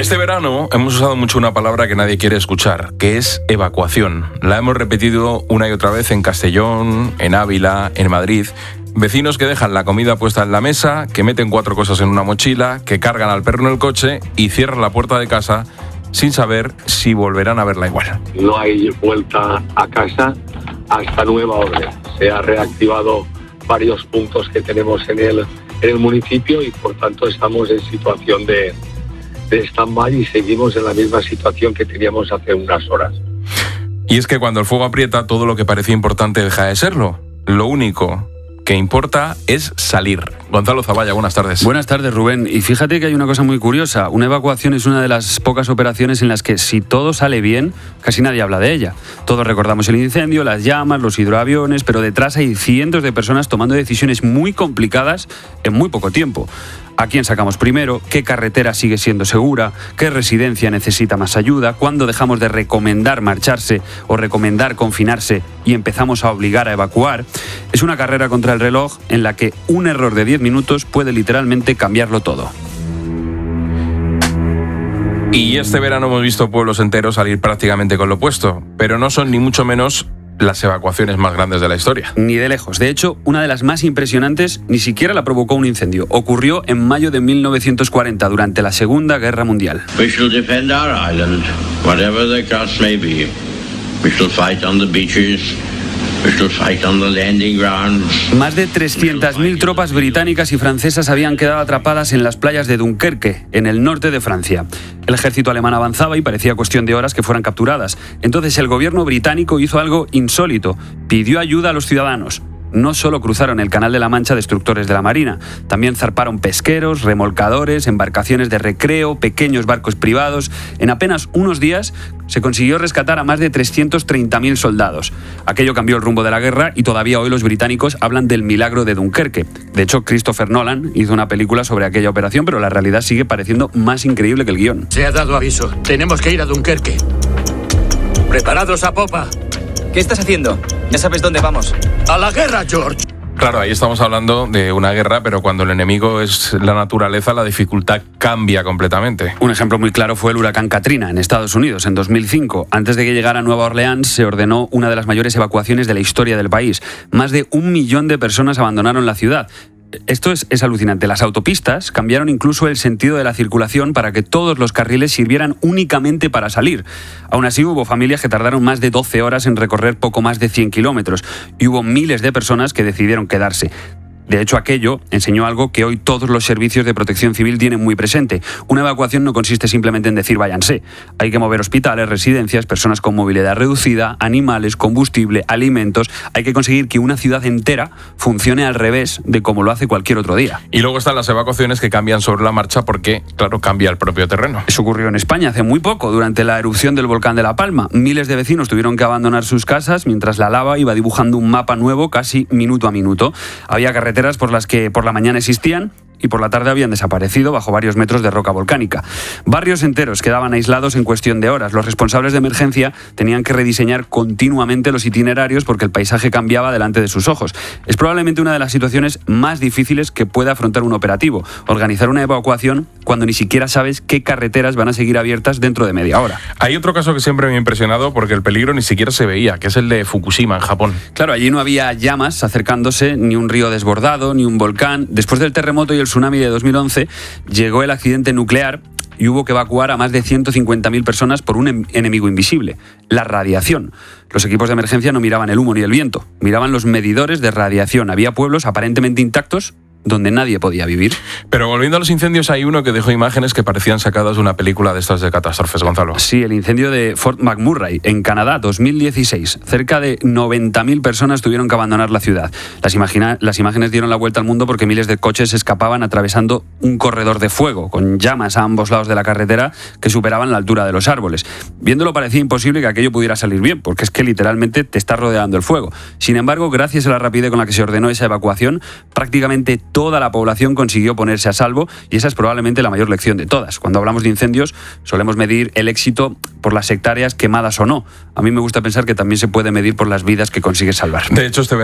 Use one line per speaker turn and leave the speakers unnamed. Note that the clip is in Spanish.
Este verano hemos usado mucho una palabra que nadie quiere escuchar, que es evacuación. La hemos repetido una y otra vez en Castellón, en Ávila, en Madrid. Vecinos que dejan la comida puesta en la mesa, que meten 4 cosas en una mochila, que cargan al perro en el coche y cierran la puerta de casa sin saber si volverán a verla igual.
No hay vuelta a casa hasta nueva orden. Se ha reactivado varios puntos que tenemos en el municipio y por tanto estamos en situación de stand-by y seguimos en la misma situación que teníamos hace unas horas.
Y es que cuando el fuego aprieta, todo lo que parecía importante deja de serlo. Lo único que importa es salir. Gonzalo Zavalla, buenas tardes.
Buenas tardes, Rubén. Y fíjate que hay una cosa muy curiosa. Una evacuación es una de las pocas operaciones en las que si todo sale bien, casi nadie habla de ella. Todos recordamos el incendio, las llamas, los hidroaviones, pero detrás hay cientos de personas tomando decisiones muy complicadas en muy poco tiempo. ¿A quién sacamos primero? ¿Qué carretera sigue siendo segura? ¿Qué residencia necesita más ayuda? ¿Cuándo dejamos de recomendar marcharse o recomendar confinarse y empezamos a obligar a evacuar? Es una carrera contra el reloj en la que un error de 10 minutos puede literalmente cambiarlo todo.
Y este verano hemos visto pueblos enteros salir prácticamente con lo opuesto, pero no son ni mucho menos las evacuaciones más grandes de la historia.
Ni de lejos. De hecho, una de las más impresionantes ni siquiera la provocó un incendio. Ocurrió en mayo de 1940, durante la Segunda Guerra Mundial.
We shall defend our island, whatever the cost may be. We shall fight on the beaches. We shall fight on the landing grounds.
Más de 300.000 tropas británicas y francesas habían quedado atrapadas en las playas de Dunkerque, en el norte de Francia. El ejército alemán avanzaba y parecía cuestión de horas que fueran capturadas. Entonces el gobierno británico hizo algo insólito. Pidió ayuda a los ciudadanos. No solo cruzaron el Canal de la Mancha destructores de la Marina, también zarparon pesqueros, remolcadores, embarcaciones de recreo, pequeños barcos privados. En apenas unos días se consiguió rescatar a más de 330.000 soldados. Aquello cambió el rumbo de la guerra y todavía hoy los británicos hablan del milagro de Dunkerque. De hecho, Christopher Nolan hizo una película sobre aquella operación, pero la realidad sigue pareciendo más increíble que el guión.
Se ha dado aviso. Tenemos que ir a Dunkerque. ¡Preparados a popa!
¿Qué estás haciendo? Ya sabes dónde vamos.
¡A la guerra, George!
Claro, ahí estamos hablando de una guerra, pero cuando el enemigo es la naturaleza, la dificultad cambia completamente.
Un ejemplo muy claro fue el huracán Katrina en Estados Unidos en 2005. Antes de que llegara a Nueva Orleans, se ordenó una de las mayores evacuaciones de la historia del país. Más de 1 millón de personas abandonaron la ciudad. Esto es alucinante. Las autopistas cambiaron incluso el sentido de la circulación para que todos los carriles sirvieran únicamente para salir. Aún así, hubo familias que tardaron más de 12 horas en recorrer poco más de 100 kilómetros y hubo miles de personas que decidieron quedarse. De hecho, aquello enseñó algo que hoy todos los servicios de protección civil tienen muy presente. Una evacuación no consiste simplemente en decir váyanse. Hay que mover hospitales, residencias, personas con movilidad reducida, animales, combustible, alimentos. Hay que conseguir que una ciudad entera funcione al revés de como lo hace cualquier otro día.
Y luego están las evacuaciones que cambian sobre la marcha porque, claro, cambia el propio terreno.
Eso ocurrió en España hace muy poco, durante la erupción del volcán de La Palma. Miles de vecinos tuvieron que abandonar sus casas mientras la lava iba dibujando un mapa nuevo casi minuto a minuto. Había carreteras por las que por la mañana existían y por la tarde habían desaparecido bajo varios metros de roca volcánica. Barrios enteros quedaban aislados en cuestión de horas. Los responsables de emergencia tenían que rediseñar continuamente los itinerarios porque el paisaje cambiaba delante de sus ojos. Es probablemente una de las situaciones más difíciles que puede afrontar un operativo, organizar una evacuación cuando ni siquiera sabes qué carreteras van a seguir abiertas dentro de media hora.
Hay otro caso que siempre me ha impresionado porque el peligro ni siquiera se veía, que es el de Fukushima, en Japón.
Claro, allí no había llamas acercándose, ni un río desbordado, ni un volcán. Después del terremoto y el tsunami de 2011, llegó el accidente nuclear y hubo que evacuar a más de 150.000 personas por un enemigo invisible, la radiación. Los equipos de emergencia no miraban el humo ni el viento, miraban los medidores de radiación. Había pueblos aparentemente intactos donde nadie podía vivir.
Pero volviendo a los incendios, hay uno que dejó imágenes que parecían sacadas de una película de estas de catástrofes, Gonzalo.
Sí, el incendio de Fort McMurray, en Canadá, 2016. Cerca de 90.000 personas tuvieron que abandonar la ciudad. Las imágenes dieron la vuelta al mundo porque miles de coches escapaban atravesando un corredor de fuego, con llamas a ambos lados de la carretera que superaban la altura de los árboles. Viéndolo parecía imposible que aquello pudiera salir bien, porque es que literalmente te está rodeando el fuego. Sin embargo, gracias a la rapidez con la que se ordenó esa evacuación, prácticamente toda la población consiguió ponerse a salvo y esa es probablemente la mayor lección de todas. Cuando hablamos de incendios solemos medir el éxito por las hectáreas quemadas o no. A mí me gusta pensar que también se puede medir por las vidas que consigues salvar.
De hecho, este